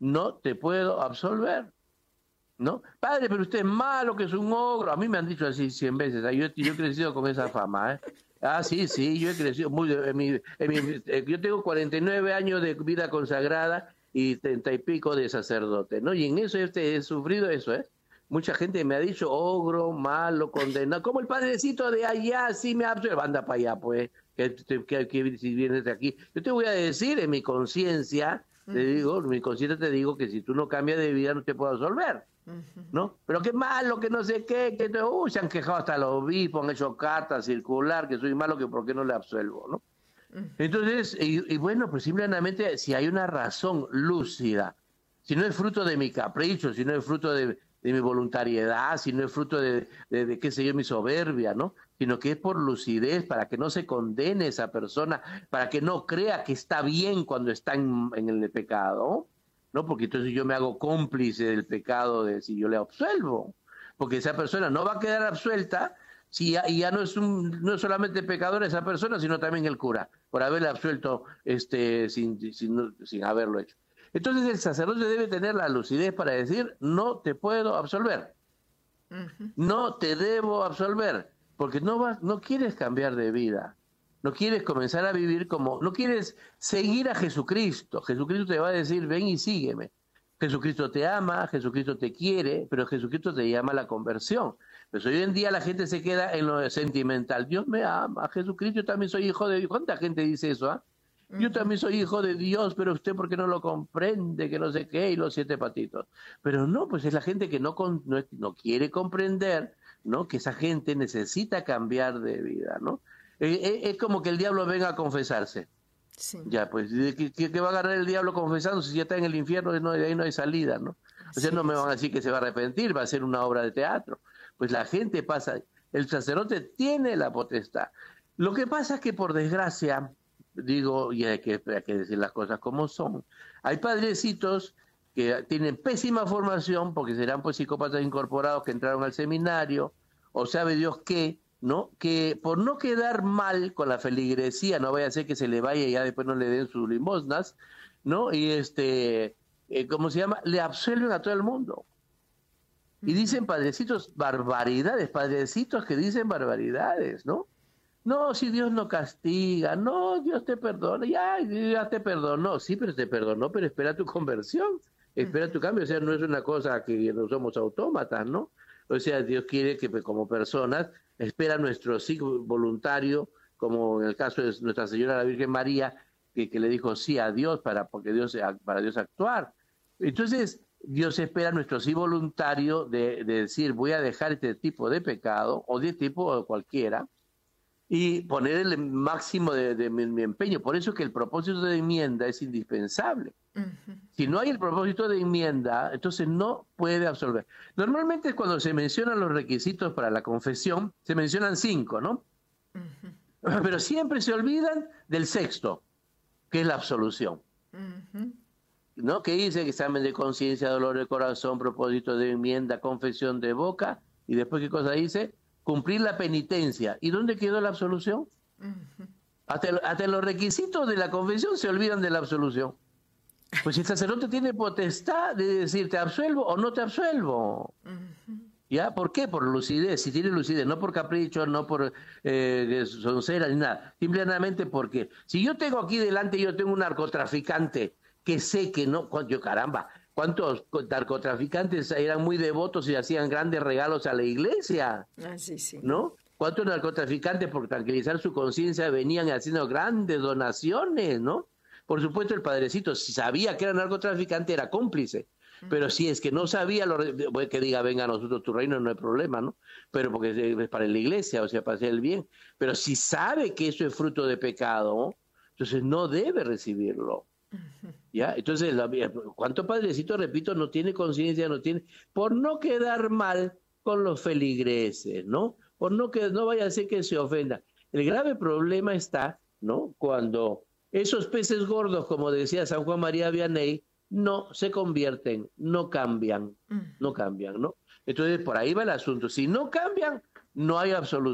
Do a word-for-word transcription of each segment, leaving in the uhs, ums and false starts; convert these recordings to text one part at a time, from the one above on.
no te puedo absolver, ¿no? Padre, pero usted es malo, que es un ogro. A mí me han dicho así cien veces. ¿eh? Yo, yo he crecido con esa fama, ¿eh? Ah, sí, sí, yo he crecido muy... En mi, en mi, eh, yo tengo cuarenta y nueve años de vida consagrada y treinta y pico de sacerdote, ¿no? Y en eso este, he sufrido eso, ¿eh? Mucha gente me ha dicho ogro, malo, condenado. Como el padrecito de allá, sí me absuelve. Anda para allá, pues, que, que, que si vienes de aquí. Yo te voy a decir, en mi conciencia, te digo, en mi conciencia te digo que si tú no cambias de vida no te puedo absolver, ¿no? Pero qué malo, que no sé qué, que uh, se han quejado hasta los obispos, han hecho cartas circular, que soy malo, que por qué no le absuelvo, ¿no? Entonces, y, y bueno, pues simplemente si hay una razón lúcida, si no es fruto de mi capricho, si no es fruto de, de mi voluntariedad, si no es fruto de, de, de, qué sé yo, mi soberbia, ¿no? Sino que es por lucidez, para que no se condene esa persona, para que no crea que está bien cuando está en, en el pecado, ¿no? Porque entonces yo me hago cómplice del pecado de si yo le absuelvo, porque esa persona no va a quedar absuelta si ya, y ya no es un, no es solamente pecadora esa persona, sino también el cura, por haberle absuelto este sin, sin, sin haberlo hecho. Entonces el sacerdote debe tener la lucidez para decir, no te puedo absolver, uh-huh. no te debo absolver, porque no vas, no quieres cambiar de vida, no quieres comenzar a vivir como, no quieres seguir a Jesucristo. Jesucristo te va a decir, ven y sígueme. Jesucristo te ama, Jesucristo te quiere, pero Jesucristo te llama a la conversión. Pues hoy en día la gente se queda en lo sentimental. Dios me ama, Jesucristo, yo también soy hijo de Dios. ¿Cuánta gente dice eso? Ah? ¿eh? Yo también soy hijo de Dios, pero usted porque no lo comprende, que no sé qué, y los siete patitos. Pero no, pues es la gente que no, con, no, no quiere comprender, ¿no? Que esa gente necesita cambiar de vida, ¿no? Eh, eh, es como que el diablo venga a confesarse. Sí. Ya, pues, ¿qué, qué va a agarrar el diablo confesando si ya está en el infierno? No, de ahí no hay salida, ¿no? O sea, sí, no me van a decir que se va a arrepentir, va a ser una obra de teatro. Pues la gente pasa, el sacerdote tiene la potestad. Lo que pasa es que, por desgracia, digo, y hay que, hay que decir las cosas como son, hay padrecitos que tienen pésima formación, porque serán pues psicópatas incorporados que entraron al seminario, o sabe Dios qué, ¿no? Que por no quedar mal con la feligresía, no vaya a ser que se le vaya y ya después no le den sus limosnas, ¿no? Y este, eh, ¿cómo se llama? Le absuelven a todo el mundo. Y dicen padrecitos barbaridades, padrecitos que dicen barbaridades, ¿no? No, si Dios no castiga, no, Dios te perdona, ya, ya te perdonó, sí, pero te perdonó, pero espera tu conversión, espera tu cambio, o sea, no es una cosa que no somos autómatas, ¿no? O sea, Dios quiere que como personas espera nuestro sí voluntario, como en el caso de Nuestra Señora la Virgen María, que, que le dijo sí a Dios para, porque Dios, para Dios actuar. Entonces, Dios espera nuestro sí voluntario de, de decir, voy a dejar este tipo de pecado, o de tipo cualquiera, y poner el máximo de, de mi, mi empeño. Por eso es que el propósito de enmienda es indispensable. Uh-huh. Si no hay el propósito de enmienda, entonces no puede absolver. Normalmente cuando se mencionan los requisitos para la confesión, se mencionan cinco, ¿no? Uh-huh. Pero siempre se olvidan del sexto, que es la absolución. Uh-huh. ¿No? Que dice examen de conciencia, dolor de corazón, propósito de enmienda, confesión de boca, y después ¿qué cosa dice? Cumplir la penitencia. ¿Y dónde quedó la absolución? Uh-huh. Hasta, hasta los requisitos de la confesión se olvidan de la absolución. Pues el sacerdote tiene potestad de decir, ¿te absuelvo o no te absuelvo? Uh-huh. ¿Ya? ¿Por qué? Por lucidez. Si tiene lucidez, no por capricho, no por eh, soncera ni nada. Simplemente porque si yo tengo aquí delante, yo tengo un narcotraficante que sé que no, yo caramba, ¿cuántos narcotraficantes eran muy devotos y hacían grandes regalos a la iglesia? Ah, sí, sí. ¿No? ¿Cuántos narcotraficantes por tranquilizar su conciencia venían haciendo grandes donaciones, ¿no? Por supuesto el padrecito, si sabía que era narcotraficante, era cómplice. Uh-huh. Pero si es que no sabía, lo, que diga, venga a nosotros tu reino, no hay problema, ¿no? Pero porque es para la iglesia, o sea, para hacer el bien. Pero si sabe que eso es fruto de pecado, entonces no debe recibirlo. ¿Ya? Entonces, la, ¿cuánto padrecito, repito, no tiene conciencia, no tiene, por no quedar mal con los feligreses, ¿no? Por no que no vaya a ser que se ofenda. El grave problema está, ¿no? Cuando esos peces gordos, como decía San Juan María Vianney, no se convierten, no cambian, no cambian, ¿no? Entonces, por ahí va el asunto. Si no cambian, no hay absolución.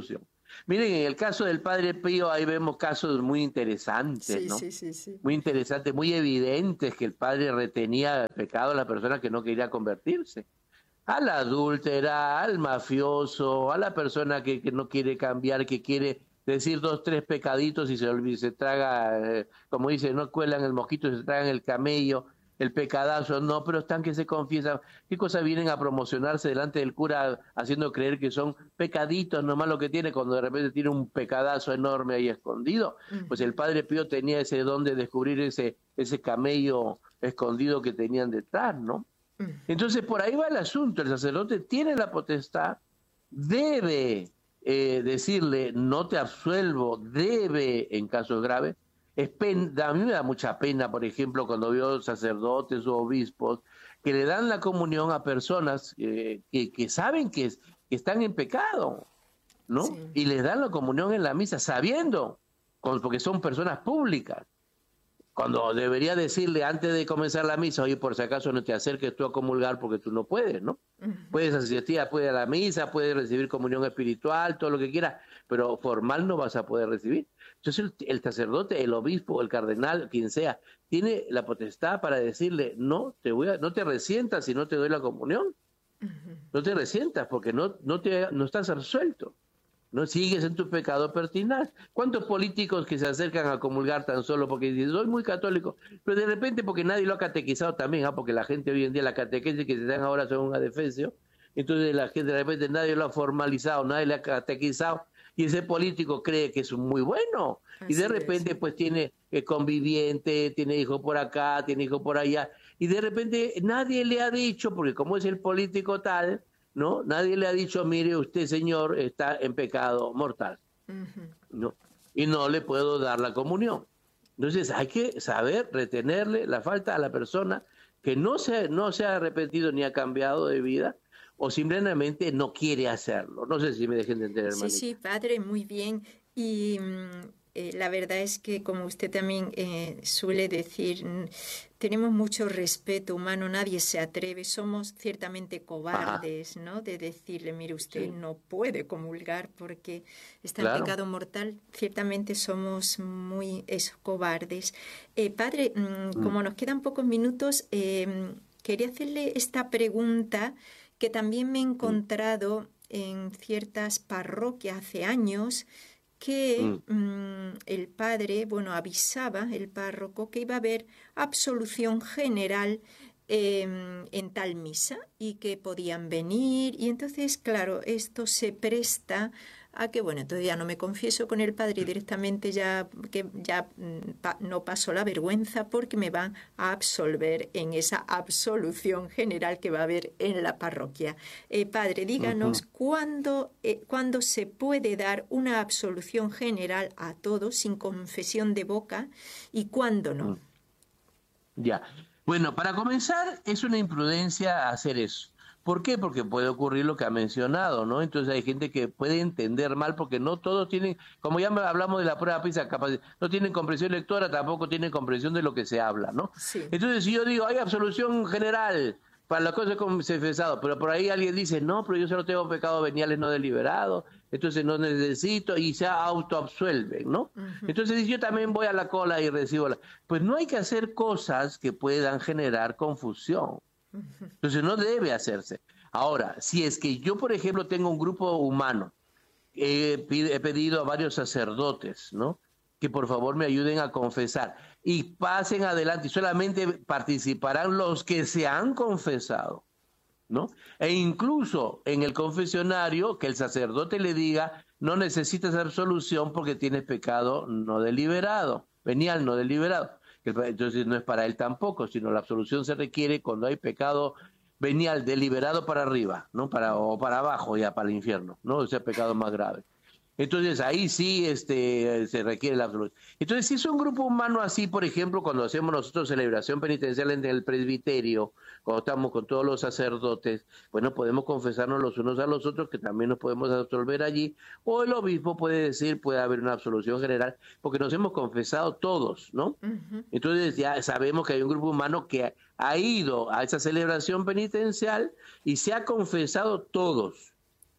Miren, en el caso del Padre Pío, ahí vemos casos muy interesantes, Sí, ¿no? sí, sí, sí. Muy interesantes, muy evidentes que el Padre retenía el pecado a la persona que no quería convertirse. A la adúltera, al mafioso, a la persona que, que no quiere cambiar, que quiere decir dos, tres pecaditos y se, olvida, se traga, eh, como dice, no cuelan el mosquito, se tragan el camello, el pecadazo, no, pero están que se confiesan. ¿Qué cosa vienen a promocionarse delante del cura haciendo creer que son pecaditos nomás lo que tiene cuando de repente tiene un pecadazo enorme ahí escondido? Pues el Ujú. Padre Pío tenía ese don de descubrir ese, ese camello escondido que tenían detrás, ¿no? Ujú. Entonces, por ahí va el asunto. El sacerdote tiene la potestad, debe eh, decirle, no te absuelvo, debe, en casos graves. Es pen, a mí me da mucha pena, por ejemplo, cuando veo sacerdotes o obispos que le dan la comunión a personas eh, que, que saben que, es, que están en pecado, ¿no? Sí. Y les dan la comunión en la misa sabiendo, porque son personas públicas. Cuando debería decirle antes de comenzar la misa, oye, por si acaso no te acerques tú a comulgar porque tú no puedes, ¿no? Ujú. Puedes asistir, puedes a la misa, puedes recibir comunión espiritual, todo lo que quieras, pero formal no vas a poder recibir. Entonces el, el sacerdote, el obispo, el cardenal, quien sea, tiene la potestad para decirle, no te voy a, no te resientas si no te doy la comunión, Ujú. no te resientas porque no, no, te, no estás absuelto. No sigues en tu pecado pertinaz. ¿Cuántos políticos que se acercan a comulgar tan solo porque dicen, soy muy católico, pero de repente porque nadie lo ha catequizado también, ¿ah? Porque la gente hoy en día, la catequesis que se dan ahora son un adefesio, entonces la gente de repente nadie lo ha formalizado, nadie le ha catequizado, y ese político cree que es muy bueno, y de Así es. repente pues tiene eh, conviviente, tiene hijo por acá, tiene hijo por allá, y de repente nadie le ha dicho, porque como es el político tal, ¿no? Nadie le ha dicho, mire, usted, señor, está en pecado mortal, Ujú. ¿no? Y no le puedo dar la comunión. Entonces hay que saber retenerle la falta a la persona que no se, no se ha arrepentido ni ha cambiado de vida o simplemente no quiere hacerlo. No sé si me dejen de entender, Sí, sí, hermanita. padre, muy bien. Y mm, eh, la verdad es que, como usted también eh, suele decir, mm, tenemos mucho respeto humano, nadie se atreve, somos ciertamente Ajá, cobardes, ¿no? De decirle, mire, usted sí, no puede comulgar porque está en claro. pecado mortal. Ciertamente somos muy eso, cobardes. Eh, padre, mm, Mm, como nos quedan pocos minutos, eh, quería hacerle esta pregunta que también me he mm, encontrado en ciertas parroquias hace años que mm, mmm, el padre, bueno, avisaba el párroco que iba a haber absolución general eh, en tal misa y que podían venir. Y entonces, claro, esto se presta a que, bueno, entonces ya no me confieso con el padre y directamente ya, que ya mm, pa- no paso la vergüenza porque me van a absolver en esa absolución general que va a haber en la parroquia. Eh, padre, díganos ujú, cuándo, eh, cuándo se puede dar una absolución general a todos sin confesión de boca y cuándo no. mm. Ya. Bueno, para comenzar, es una imprudencia hacer eso. ¿Por qué? Porque puede ocurrir lo que ha mencionado, ¿no? Entonces hay gente que puede entender mal porque no todos tienen, como ya hablamos de la prueba PISA, capaz, no tienen comprensión lectora, tampoco tienen comprensión de lo que se habla, ¿no? Sí. Entonces si yo digo, hay absolución general para las cosas confesadas, pero por ahí alguien dice, no, pero yo solo tengo pecados veniales no deliberados, entonces no necesito y se autoabsuelven, ¿no? Ujú. Entonces yo también voy a la cola y recibo la... Pues no hay que hacer cosas que puedan generar confusión. Entonces no debe hacerse. Ahora, si es que yo, por ejemplo, tengo un grupo humano, he, he pedido a varios sacerdotes, ¿no? Que por favor me ayuden a confesar y pasen adelante y solamente participarán los que se han confesado, ¿no? E incluso en el confesionario que el sacerdote le diga, no necesitas absolución porque tienes pecado no deliberado, venial no deliberado. Entonces no es para él tampoco, sino la absolución se requiere cuando hay pecado venial deliberado para arriba, ¿no? Para, o para abajo ya, para el infierno, ¿no? O sea, pecado más grave. Entonces ahí sí este, se requiere la absolución. Entonces, si es un grupo humano así, por ejemplo, cuando hacemos nosotros celebración penitencial en el presbiterio, cuando estamos con todos los sacerdotes, bueno, podemos confesarnos los unos a los otros, que también nos podemos absolver allí, o el obispo puede decir, puede haber una absolución general, porque nos hemos confesado todos, ¿no? Ujú. Entonces ya sabemos que hay un grupo humano que ha ido a esa celebración penitencial y se ha confesado todos.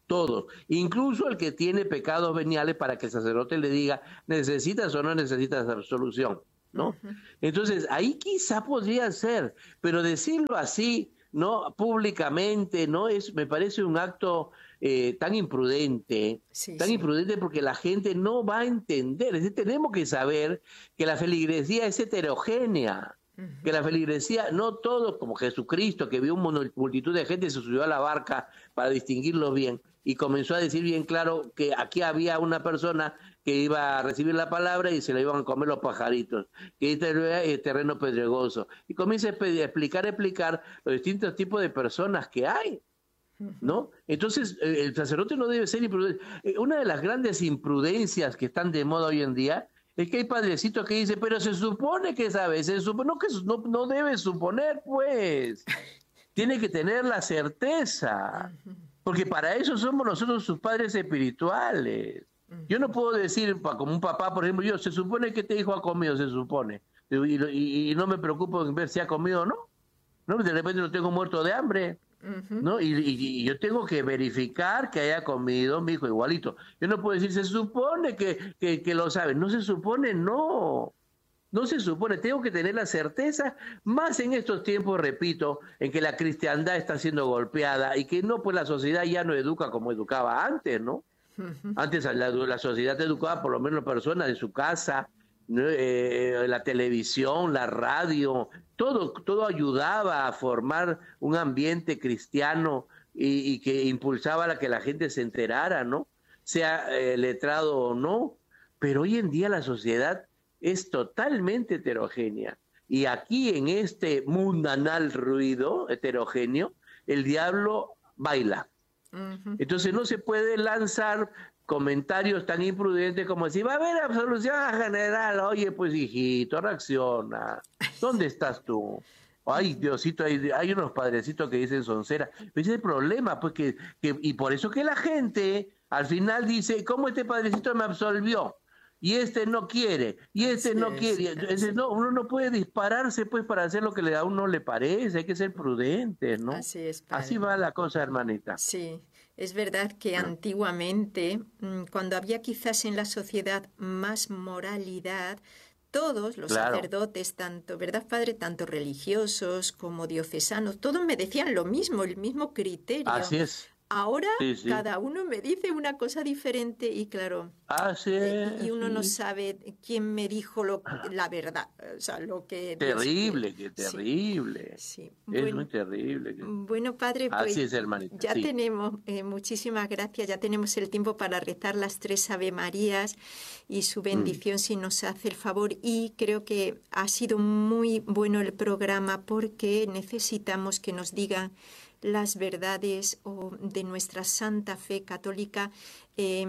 todos, incluso el que tiene pecados veniales, para que el sacerdote le diga, ¿necesitas o no necesitas absolución? ¿No? Uh-huh. Entonces, ahí quizá podría ser, pero decirlo así, ¿no? Públicamente, ¿no? Es, me parece un acto eh, tan imprudente, sí, tan sí. imprudente porque la gente no va a entender. Es decir, tenemos que saber que la feligresía es heterogénea, uh-huh. que la feligresía, no todos, como Jesucristo, que vio una multitud de gente, se subió a la barca para distinguirlo bien y comenzó a decir bien claro que aquí había una persona que iba a recibir la palabra y se la iban a comer los pajaritos, que este es terreno pedregoso. Y comienza a explicar, explicar los distintos tipos de personas que hay, ¿no? Entonces, el sacerdote no debe ser imprudente. Una de las grandes imprudencias que están de moda hoy en día es que hay padrecitos que dicen, pero se supone que sabe, se supone, no, que no, no debe suponer, pues. Tiene que tener la certeza, porque para eso somos nosotros sus padres espirituales. Yo no puedo decir, como un papá, por ejemplo, yo, se supone que este hijo ha comido, se supone, y, y, y no me preocupo en ver si ha comido o no, ¿no? De repente lo tengo muerto de hambre, uh-huh. ¿no? Y, y, y yo tengo que verificar que haya comido mi hijo igualito. Yo no puedo decir, se supone que, que, que lo sabe, no se supone, no. No se supone, tengo que tener la certeza, más en estos tiempos, repito, en que la cristiandad está siendo golpeada y que no, pues la sociedad ya no educa como educaba antes, ¿no? Antes la, la sociedad educaba por lo menos personas de su casa, ¿no? eh, la televisión, la radio, todo, todo ayudaba a formar un ambiente cristiano y, y que impulsaba a que la gente se enterara, ¿no? Sea eh, letrado o no, pero hoy en día la sociedad es totalmente heterogénea y aquí en este mundanal ruido heterogéneo, el diablo baila. Uh-huh. Entonces no se puede lanzar comentarios tan imprudentes como decir, va a haber absolución general. Oye, pues hijito, reacciona. ¿Dónde estás tú? Ay, Diosito, hay, hay unos padrecitos que dicen soncera. Ese es el problema, pues que, que, y por eso que la gente al final dice, ¿cómo este padrecito me absolvió? Y este no quiere, y este sí, no quiere. Entonces, no, uno no puede dispararse pues para hacer lo que a uno le parece, hay que ser prudente, ¿no? Así es, padre. Así va la cosa, hermanita. Sí, es verdad que ah. antiguamente, cuando había quizás en la sociedad más moralidad, todos los claro. sacerdotes, tanto, ¿verdad, padre? Tanto religiosos como diocesanos, todos me decían lo mismo, el mismo criterio. Así es. Ahora sí, sí. cada uno me dice una cosa diferente y claro, Así es, y uno sí. no sabe quién me dijo lo, la verdad, o sea, lo que... Terrible, Dios, que terrible. Sí, sí. Es Bueno, muy terrible. Que... Bueno, padre, pues Así es, hermanita. ya sí. tenemos, eh, muchísimas gracias, ya tenemos el tiempo para rezar las tres Ave Marías y su bendición mm. si nos hace el favor, y creo que ha sido muy bueno el programa porque necesitamos que nos digan las verdades oh, de nuestra santa fe católica eh,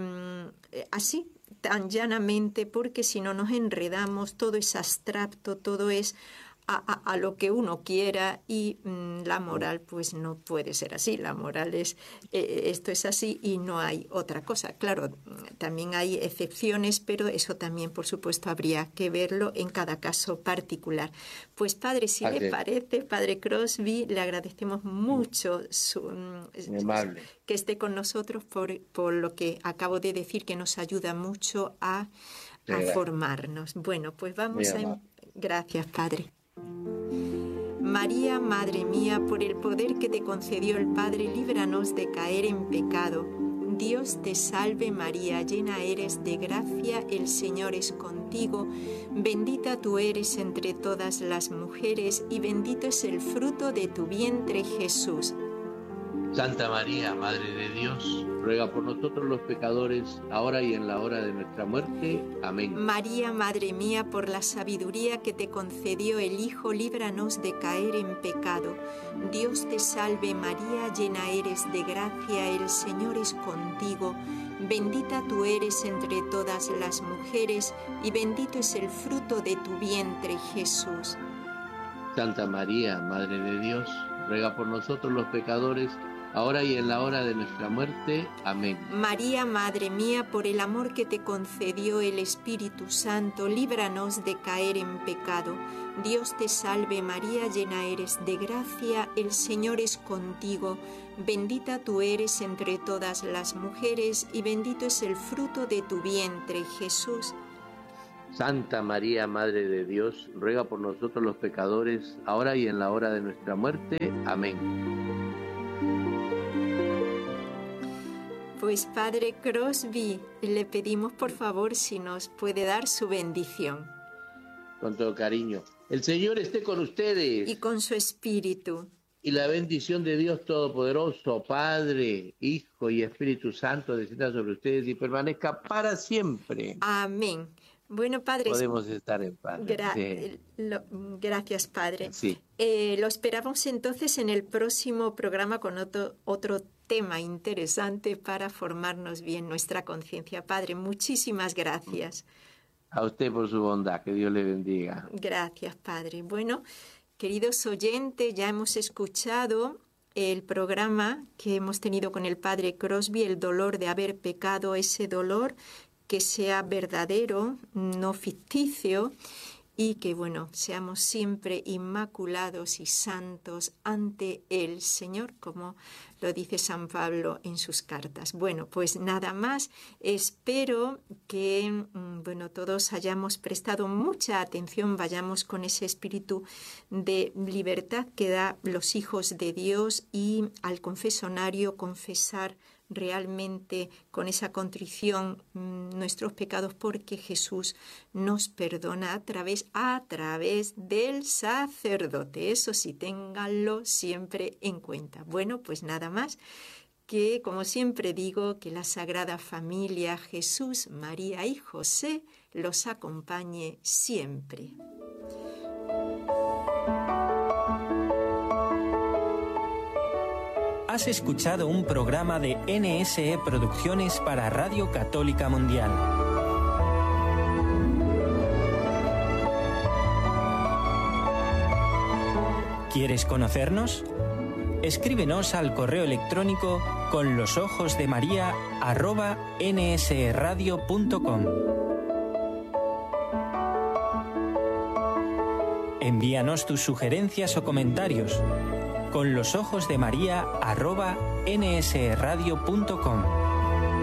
así, tan llanamente, porque si no nos enredamos, todo es abstracto, todo es a, a, a lo que uno quiera y mm, la moral pues no puede ser así, la moral es, eh, esto es así y no hay otra cosa. Claro, también hay excepciones, pero eso también por supuesto habría que verlo en cada caso particular. Pues padre, si le parece, padre Crosby, le agradecemos mucho su, que esté con nosotros por, por lo que acabo de decir, que nos ayuda mucho a, a formarnos. Bueno, pues vamos a... Gracias, padre. María, Madre mía, por el poder que te concedió el Padre, líbranos de caer en pecado. Dios te salve María, llena eres de gracia, el Señor es contigo. Bendita tú eres entre todas las mujeres y bendito es el fruto de tu vientre, Jesús. Santa María, Madre de Dios, ruega por nosotros los pecadores, ahora y en la hora de nuestra muerte. Amén. María, Madre mía, por la sabiduría que te concedió el Hijo, líbranos de caer en pecado. Dios te salve María, llena eres de gracia, el Señor es contigo. Bendita tú eres entre todas las mujeres y bendito es el fruto de tu vientre, Jesús. Santa María, Madre de Dios, ruega por nosotros los pecadores, ahora y en la hora de nuestra muerte. Amén. María, Madre mía, por el amor que te concedió el Espíritu Santo, líbranos de caer en pecado. Dios te salve María, llena eres de gracia, el Señor es contigo. Bendita tú eres entre todas las mujeres y bendito es el fruto de tu vientre, Jesús. Santa María, Madre de Dios, ruega por nosotros los pecadores, ahora y en la hora de nuestra muerte. Amén. Pues Padre Crosby, le pedimos por favor si nos puede dar su bendición. Con todo cariño. El Señor esté con ustedes. Y con su espíritu. Y la bendición de Dios Todopoderoso, Padre, Hijo y Espíritu Santo, descienda sobre ustedes y permanezca para siempre. Amén. Bueno, Padre. Podemos estar en paz. Gra sí. lo, gracias, Padre. Sí. Eh, lo esperamos entonces en el próximo programa con otro, otro tema interesante para formarnos bien nuestra conciencia. Padre, muchísimas gracias. A usted por su bondad, que Dios le bendiga. Gracias, Padre. Bueno, queridos oyentes, ya hemos escuchado el programa que hemos tenido con el Padre Crosby, el dolor de haber pecado, ese dolor que sea verdadero, no ficticio, y que, bueno, seamos siempre inmaculados y santos ante el Señor, como lo dice San Pablo en sus cartas. Bueno, pues nada más, espero que, bueno, todos hayamos prestado mucha atención, vayamos con ese espíritu de libertad que da los hijos de Dios y al confesionario confesar realmente con esa contrición mmm, nuestros pecados, porque Jesús nos perdona a través, a través del sacerdote. Eso sí, ténganlo siempre en cuenta. Bueno, pues nada más, que como siempre digo, que la Sagrada Familia, Jesús, María y José los acompañe siempre. Has escuchado un programa de N S E Producciones para Radio Católica Mundial. ¿Quieres conocernos? Escríbenos al correo electrónico con los ojos de María arroba nsradio punto com. Envíanos tus sugerencias o comentarios con los ojos de María arroba nsradio punto com.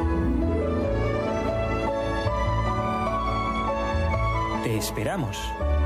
Te esperamos.